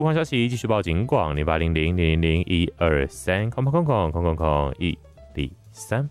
武汉消息继续报警广0800000123空103。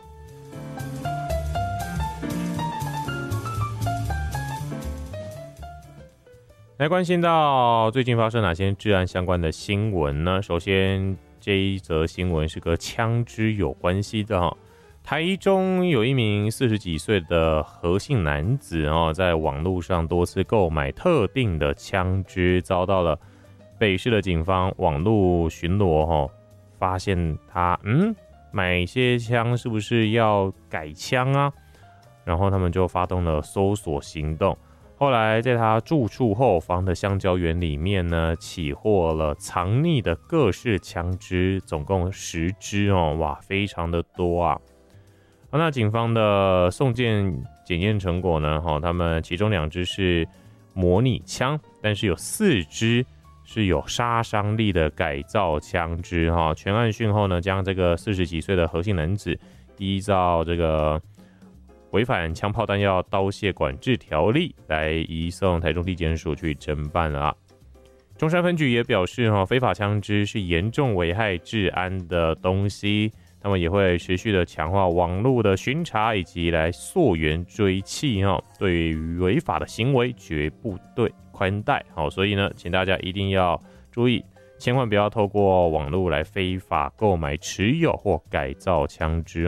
来关心到最近发生哪些治安相关的新闻呢？首先，这一则新闻是跟枪支有关系的哈。台中有一名40几岁的何姓男子在网络上多次购买特定的枪支，遭到了北市的警方网络巡逻发现他买一些枪是不是要改枪啊？然后他们就发动了搜索行动。后来在他住处后方的香蕉园里面呢，起获了藏匿的各式枪支，总共10支哇，非常的多啊。那警方的送检检验成果呢，他们其中2支是模拟枪，但是有4支是有杀伤力的改造枪支全案讯后呢，将这个40几岁的何姓男子依照这个违反枪炮弹药刀械管制条例来移送台中地检署去侦办了啊。中山分局也表示非法枪支是严重危害治安的东西，他们也会持续的强化网络的巡查以及来溯源追罄对于违法的行为绝不对宽待所以呢，请大家一定要注意，千万不要透过网络来非法购买、持有或改造枪支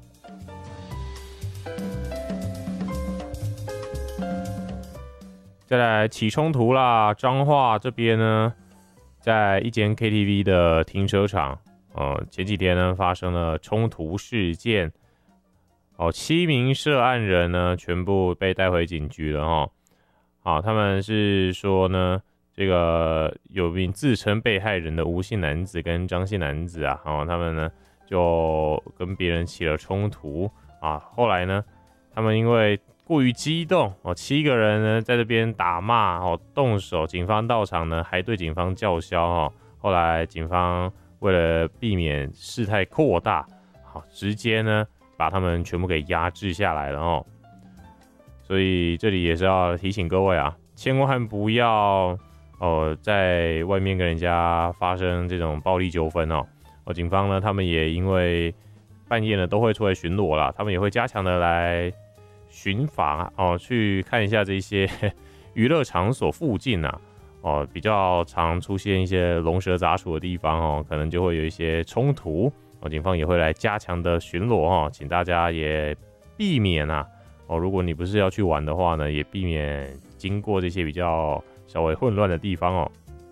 再来起冲突啦，彰化这边呢，在一间 KTV 的停车场，前几天呢发生了冲突事件，7名涉案人呢全部被带回警局了他们是说呢，这个有名自称被害人的吴姓男子跟张姓男子啊，他们呢就跟别人起了冲突后来呢，他们因为过于激动7个人呢在这边打骂动手，警方到场呢还对警方叫嚣后来警方为了避免事态扩大，直接呢把他们全部给压制下来了所以这里也是要提醒各位啊，千万不要在外面跟人家发生这种暴力纠纷警方呢他们也因为半夜呢都会出来巡逻啦，他们也会加强的来巡访去看一下这些娱乐场所附近比较常出现一些龙蛇杂处的地方可能就会有一些冲突警方也会来加强的巡逻请大家也避免如果你不是要去玩的话呢，也避免经过这些比较稍微混乱的地方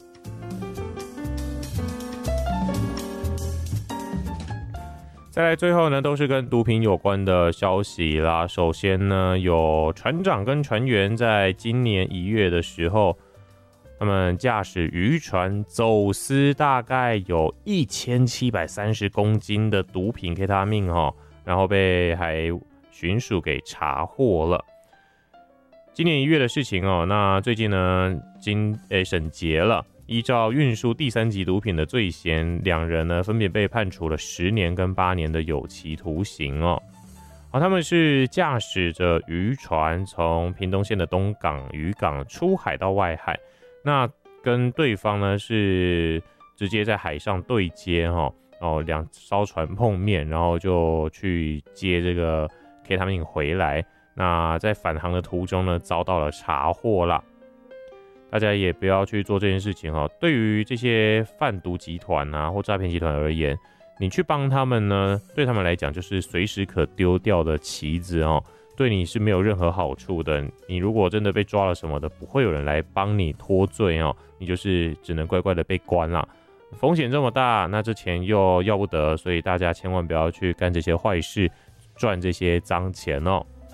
再来最后呢，都是跟毒品有关的消息啦。首先呢，有船长跟船员在今年1月的时候，他们驾驶渔船走私大概有1730公斤的毒品 K 他命然后被海巡署给查获了。今年1月的事情那最近呢审结了，依照运输第3级毒品的罪嫌，2人呢分别被判处了10年跟8年的有期徒刑他们是驾驶着渔船从屏东县的东港渔港出海到外海，那跟对方呢是直接在海上对接2艘船碰面，然后就去接这个 K 他命回来。那在返航的途中呢，遭到了查获啦。大家也不要去做这件事情对于这些贩毒集团或诈骗集团而言，你去帮他们呢，对他们来讲就是随时可丢掉的棋子对你是没有任何好处的。你如果真的被抓了什么的，不会有人来帮你脱罪你就是只能乖乖的被关啦。风险这么大，那这钱又要不得，所以大家千万不要去干这些坏事，赚这些脏钱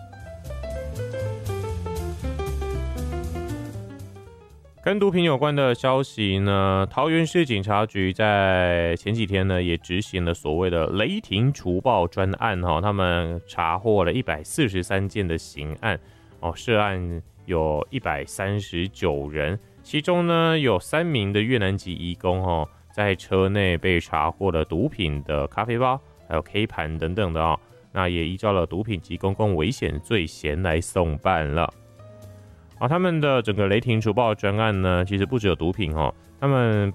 跟毒品有关的消息呢，桃园市警察局在前几天呢也执行了所谓的雷霆除暴专案他们查获了143件的刑案涉案有139人，其中呢有3名的越南籍移工在车内被查获了毒品的咖啡包还有 K 盘等等的那也依照了毒品及公共危险罪嫌来送办了他们的整个雷霆除暴专案呢，其实不只有毒品他们